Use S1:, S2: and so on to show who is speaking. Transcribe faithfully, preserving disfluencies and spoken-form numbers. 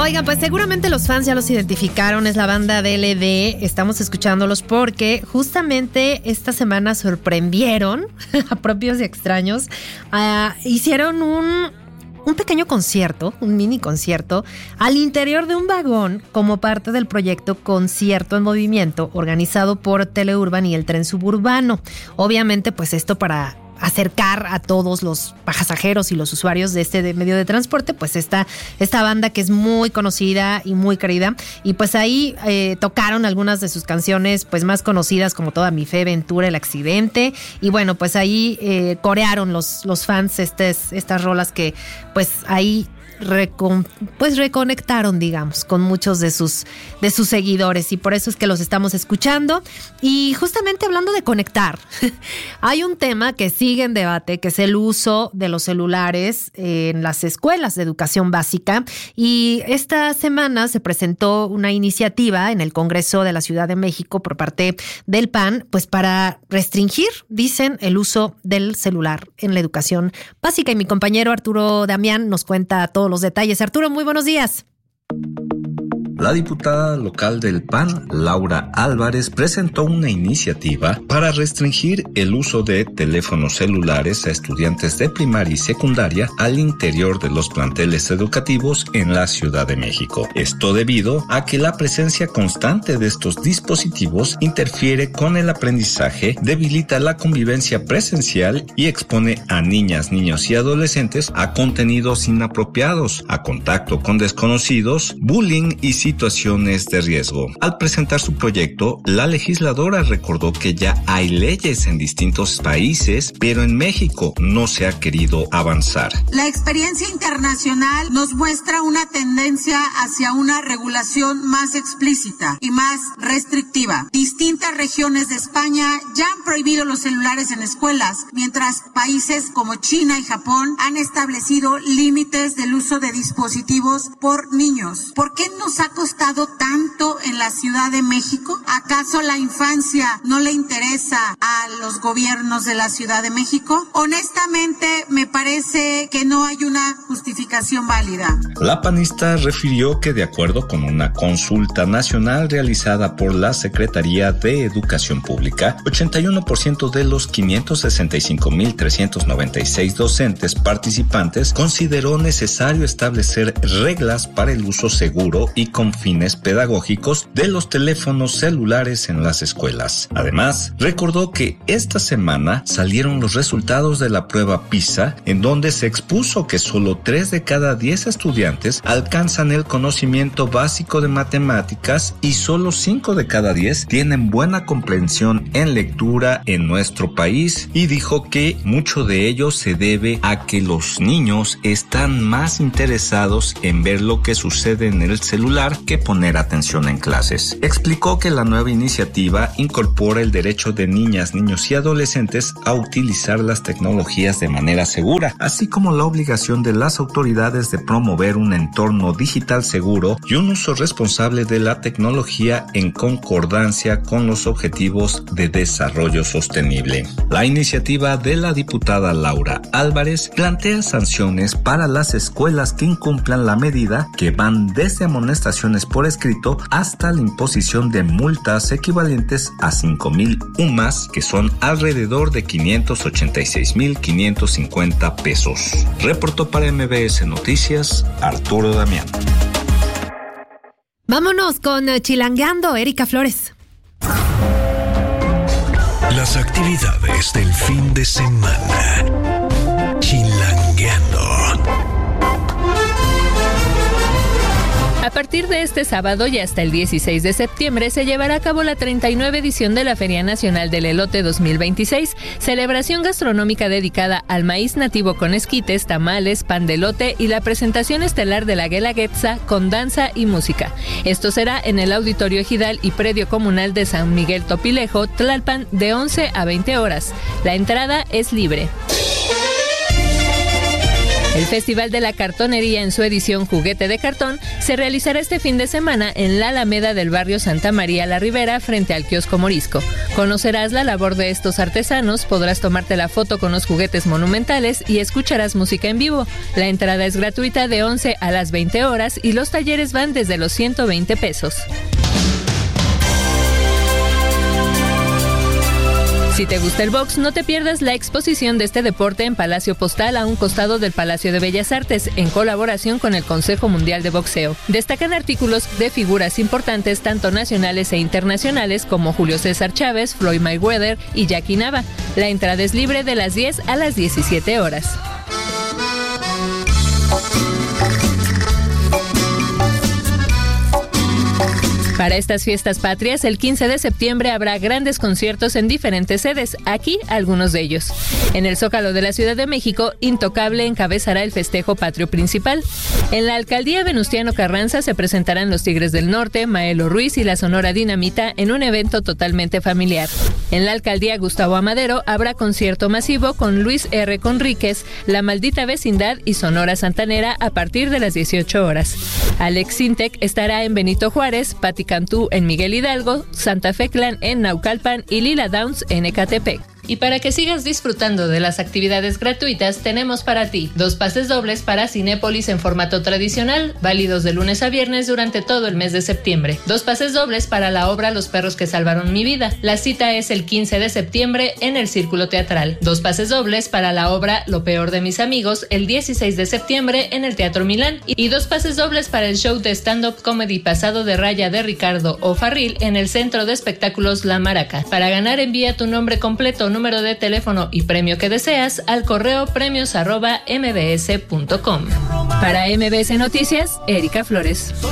S1: Oigan, pues seguramente los fans ya los identificaron, es la banda D L D, estamos escuchándolos porque justamente esta semana sorprendieron a propios y extraños, uh, hicieron un, un pequeño concierto, un mini concierto, al interior de un vagón como parte del proyecto Concierto en Movimiento, organizado por Teleurban y el Tren Suburbano. Obviamente, pues esto para acercar a todos los pasajeros y los usuarios de este medio de transporte, pues esta, esta banda que es muy conocida y muy querida, y pues ahí eh, tocaron algunas de sus canciones pues más conocidas, como Toda mi fe, Ventura, El accidente, y bueno, pues ahí eh, corearon los, los fans estes, estas rolas que pues ahí Recon, pues reconectaron, digamos, con muchos de sus, de sus seguidores, y por eso es que los estamos escuchando. Y justamente hablando de conectar, hay un tema que sigue en debate, que es el uso de los celulares en las escuelas de educación básica, y esta semana se presentó una iniciativa en el Congreso de la Ciudad de México por parte del P A N, pues para restringir, dicen, el uso del celular en la educación básica, y mi compañero Arturo Damián nos cuenta todo los detalles. Arturo, muy buenos días.
S2: La diputada local del P A N, Laura Álvarez, presentó una iniciativa para restringir el uso de teléfonos celulares a estudiantes de primaria y secundaria al interior de los planteles educativos en la Ciudad de México. Esto debido a que la presencia constante de estos dispositivos interfiere con el aprendizaje, debilita la convivencia presencial y expone a niñas, niños y adolescentes a contenidos inapropiados, a contacto con desconocidos, bullying y situaciones de riesgo. Al presentar su proyecto, la legisladora recordó que ya hay leyes en distintos países, pero en México no se ha querido avanzar.
S3: La experiencia internacional nos muestra una tendencia hacia una regulación más explícita y más restrictiva. Distintas regiones de España ya han prohibido los celulares en escuelas, mientras países como China y Japón han establecido límites del uso de dispositivos por niños. ¿Por qué nos ha costado tanto en la Ciudad de México? ¿Acaso la infancia no le interesa a los gobiernos de la Ciudad de México? Honestamente, me parece que no hay una justificación válida.
S2: La panista refirió que de acuerdo con una consulta nacional realizada por la Secretaría de Educación Pública, ochenta y uno por ciento de los quinientos sesenta y cinco mil trescientos noventa y seis docentes participantes consideró necesario establecer reglas para el uso seguro y con fines pedagógicos de los teléfonos celulares en las escuelas. Además, recordó que esta semana salieron los resultados de la prueba PISA, en donde se expuso que solo tres de cada diez estudiantes alcanzan el conocimiento básico de matemáticas y solo cinco de cada diez tienen buena comprensión en lectura en nuestro país, y dijo que mucho de ello se debe a que los niños están más interesados en ver lo que sucede en el celular que poner atención en clases. Explicó que la nueva iniciativa incorpora el derecho de niñas, niños y adolescentes a utilizar las tecnologías de manera segura, así como la obligación de las autoridades de promover un entorno digital seguro y un uso responsable de la tecnología en concordancia con los objetivos de desarrollo sostenible. La iniciativa de la diputada Laura Álvarez plantea sanciones para las escuelas que incumplan la medida, que van desde amonestaciones por escrito hasta la imposición de multas equivalentes a cinco mil U M A S, que son alrededor de quinientos ochenta y seis mil quinientos cincuenta pesos. Reportó para M B S Noticias, Arturo Damián.
S1: Vámonos con Chilangueando, Erika Flores.
S4: Las actividades del fin de semana. Chilangueando.
S5: A partir de este sábado y hasta el dieciséis de septiembre se llevará a cabo la treinta y nueve edición de la Feria Nacional del Elote dos mil veintiséis, celebración gastronómica dedicada al maíz nativo con esquites, tamales, pan de elote y la presentación estelar de la Guelaguetza con danza y música. Esto será en el Auditorio Ejidal y Predio Comunal de San Miguel Topilejo, Tlalpan, de once a veinte horas. La entrada es libre. El Festival de la Cartonería en su edición Juguete de Cartón se realizará este fin de semana en la Alameda del barrio Santa María la Ribera frente al kiosco Morisco. Conocerás la labor de estos artesanos, podrás tomarte la foto con los juguetes monumentales y escucharás música en vivo. La entrada es gratuita de once a las veinte horas y los talleres van desde los ciento veinte pesos. Si te gusta el box, no te pierdas la exposición de este deporte en Palacio Postal a un costado del Palacio de Bellas Artes, en colaboración con el Consejo Mundial de Boxeo. Destacan artículos de figuras importantes tanto nacionales e internacionales como Julio César Chávez, Floyd Mayweather y Jackie Nava. La entrada es libre de las diez a las diecisiete horas. Para estas fiestas patrias, el quince de septiembre habrá grandes conciertos en diferentes sedes. Aquí algunos de ellos. En el Zócalo de la Ciudad de México, Intocable encabezará el festejo patrio principal. En la Alcaldía Venustiano Carranza se presentarán los Tigres del Norte, Maelo Ruiz y la Sonora Dinamita en un evento totalmente familiar. En la Alcaldía Gustavo Amadero habrá concierto masivo con Luis R. Conríquez, La Maldita Vecindad y Sonora Santanera a partir de las dieciocho horas. Alex Sintek estará en Benito Juárez, Pati Cantú en Miguel Hidalgo, Santa Fe Clan en Naucalpan y Lila Downs en Ecatepec. Y para que sigas disfrutando de las actividades gratuitas, tenemos para ti dos pases dobles para Cinépolis en formato tradicional, válidos de lunes a viernes durante todo el mes de septiembre. Dos pases dobles para la obra Los perros que salvaron mi vida. La cita es el quince de septiembre en el Círculo Teatral. Dos pases dobles para la obra Lo peor de mis amigos el dieciséis de septiembre en el Teatro Milán. Y dos pases dobles para el show de stand-up comedy Pasado de Raya de Ricardo O'Farrill en el Centro de Espectáculos La Maraca. Para ganar, envía tu nombre completo, número de teléfono y premio que deseas al correo premios arroba mbs punto com. Para M B S Noticias, Erika Flores.